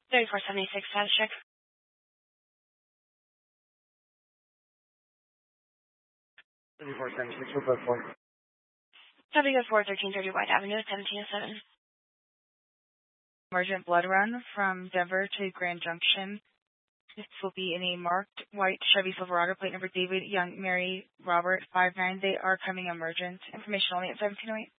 3476 status check. 3476, what's that for? Copy go 1330 White Avenue, 1707. Emergent blood run from Denver to Grand Junction. This will be in a marked white Chevy Silverado, plate number David Young, Mary Robert 59. They are coming emergent. Information only at 1708.